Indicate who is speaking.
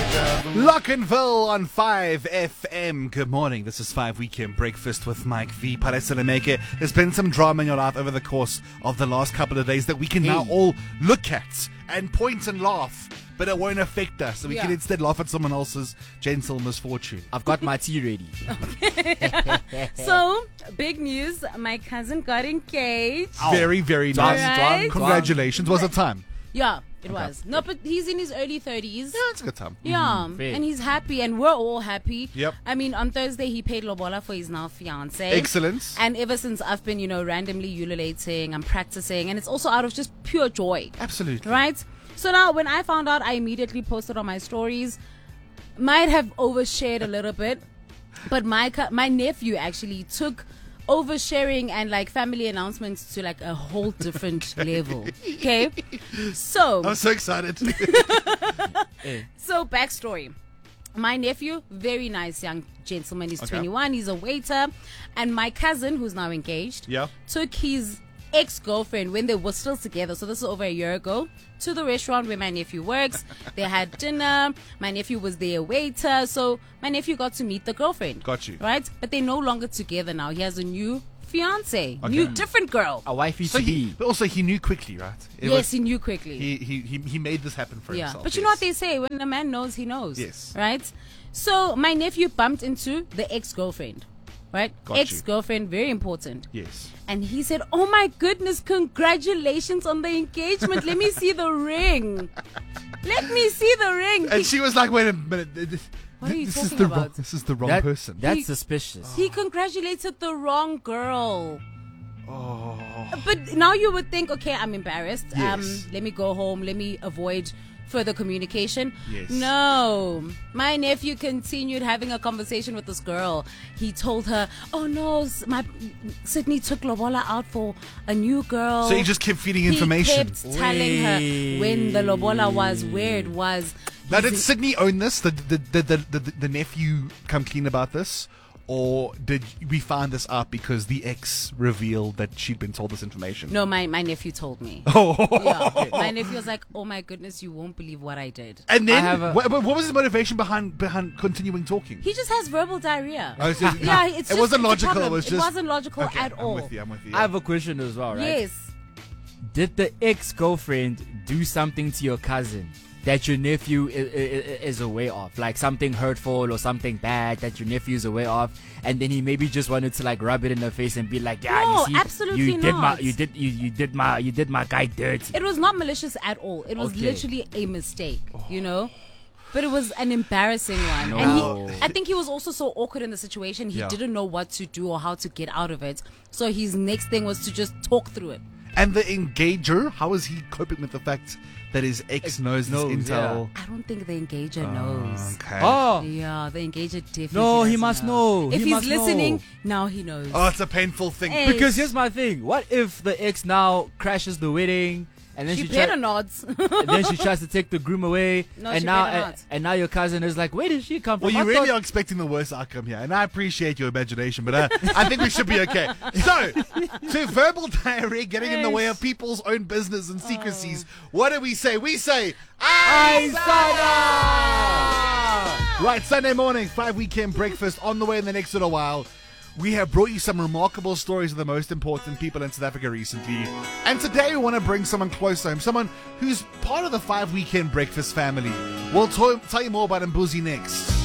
Speaker 1: Lockenville on 5 FM. Good morning. This is 5 Weekend Breakfast with Mike V. Palestelemeke. There's been some drama in your life over the course of the last couple of days that we can now all look at and point and laugh, but it won't affect us. So we can instead laugh at someone else's gentle misfortune.
Speaker 2: I've got my tea ready.
Speaker 3: So, big news. My cousin got engaged.
Speaker 1: Very, very nice.
Speaker 3: Right?
Speaker 1: Congratulations. Was it time?
Speaker 3: Yeah, it was. No, but he's in his early 30s.
Speaker 1: Yeah, it's a good time.
Speaker 3: Yeah,
Speaker 2: Fair.
Speaker 3: and he's happy, and we're all happy.
Speaker 1: Yep.
Speaker 3: I mean, on Thursday, he paid lobola for his now fiance.
Speaker 1: Excellent.
Speaker 3: And ever since I've been, randomly ululating, I'm practicing, and it's also out of just pure joy.
Speaker 1: Absolutely.
Speaker 3: Right? So now, when I found out, I immediately posted on my stories. Might have overshared a little bit, but my nephew actually took oversharing and like family announcements to like a whole different level. Okay? So,
Speaker 1: I'm so excited.
Speaker 3: So, backstory. My nephew, very nice young gentleman. He's 21. He's a waiter. And my cousin, who's now engaged, took his ex-girlfriend when they were still together. So this is over a year ago. To the restaurant where my nephew works. They had dinner. My nephew was their waiter. So my nephew got to meet the girlfriend.
Speaker 1: Got you.
Speaker 3: Right? But they're no longer together now. He has a new fiance. New, different girl.
Speaker 2: A wifey
Speaker 1: So
Speaker 2: to be.
Speaker 1: but also he knew quickly, right?
Speaker 3: He knew quickly.
Speaker 1: He made this happen for himself.
Speaker 3: But you know what they say, when a man knows, he knows.
Speaker 1: Yes.
Speaker 3: Right? So my nephew bumped into the ex-girlfriend. Right?
Speaker 1: Got you.
Speaker 3: Ex-girlfriend, very important.
Speaker 1: Yes.
Speaker 3: And he said, "Oh my goodness, congratulations on the engagement. Let me see the ring. Let me see the ring."
Speaker 1: And she was like, "Wait a minute.
Speaker 3: What are you
Speaker 1: This is
Speaker 3: talking
Speaker 1: the
Speaker 3: about?
Speaker 1: wrong. This is the wrong person."
Speaker 2: That's suspicious.
Speaker 3: He congratulated the wrong girl.
Speaker 1: Oh.
Speaker 3: But now you would think, okay, I'm embarrassed.
Speaker 1: Yes.
Speaker 3: Let me go home. Let me avoid further communication.
Speaker 1: Yes.
Speaker 3: No. My nephew continued having a conversation with this girl. He told her, "Oh no, my Sydney took lobola out for a new girl."
Speaker 1: So he just kept feeding information.
Speaker 3: He kept telling her when the lobola was, where it was.
Speaker 1: Now, did Sydney own this? The nephew come clean about this? Or did we find this out because the ex revealed that she'd been told this information?
Speaker 3: No, my nephew told me.
Speaker 1: Oh.
Speaker 3: Yeah. My nephew was like, "Oh my goodness, you won't believe what I did."
Speaker 1: And then,
Speaker 2: I have a-
Speaker 1: what was his motivation behind continuing talking?
Speaker 3: He just has verbal diarrhea.
Speaker 1: Oh, it's just-
Speaker 3: Yeah,
Speaker 1: it wasn't logical.
Speaker 3: problem.
Speaker 1: It was just.
Speaker 3: It wasn't logical
Speaker 1: Okay,
Speaker 3: at all.
Speaker 1: I'm with you.
Speaker 2: I have a question as well, right?
Speaker 3: Yes.
Speaker 2: Did the ex-girlfriend do something to your cousin that your nephew is aware of? Like something hurtful or something bad that your nephew is aware of, and then he maybe just wanted to like rub it in her face and be like, "Yeah,
Speaker 3: No,
Speaker 2: you see,
Speaker 3: absolutely
Speaker 2: you did
Speaker 3: not.
Speaker 2: you did my guy dirty."
Speaker 3: It was not malicious at all. It was
Speaker 2: Okay.
Speaker 3: literally a mistake, But it was an embarrassing one.
Speaker 2: No.
Speaker 3: And I think he was also so awkward in the situation. He
Speaker 1: Yeah.
Speaker 3: didn't know what to do or how to get out of it. So his next thing was to just talk through it.
Speaker 1: And the engager, how is he coping with the fact that his ex knows this
Speaker 2: knows,
Speaker 1: intel?
Speaker 3: I don't think the engager knows.
Speaker 1: Okay.
Speaker 2: Oh
Speaker 3: Yeah, the engager definitely
Speaker 2: no, he
Speaker 3: doesn't
Speaker 2: must know.
Speaker 3: If
Speaker 2: He
Speaker 3: he's
Speaker 2: must
Speaker 3: listening,
Speaker 2: know.
Speaker 3: now he knows.
Speaker 1: Oh, it's a painful thing.
Speaker 3: Hey.
Speaker 2: Because here's my thing: what if the ex now crashes the wedding, and then
Speaker 3: she
Speaker 2: she
Speaker 3: better nods.
Speaker 2: and then she tries to take the groom away,
Speaker 3: No,
Speaker 2: and
Speaker 3: she
Speaker 2: now
Speaker 3: better not.
Speaker 2: and now your cousin is like, "Where did she come
Speaker 1: Well,
Speaker 2: from?"
Speaker 1: you
Speaker 2: I
Speaker 1: really
Speaker 2: thought-
Speaker 1: are expecting the worst outcome here, and I appreciate your imagination, but I think we should be okay. So, to verbal diarrhea getting in the way of people's own business and secrecies, what do we say? We say, Aisana! Right, Sunday morning, 5 Weekend Breakfast on the way in the next little while. We have brought you some remarkable stories of the most important people in South Africa recently. And today we want to bring someone close to home, someone who's part of the 5 Weekend Breakfast family. We'll tell you more about Mbuzi next.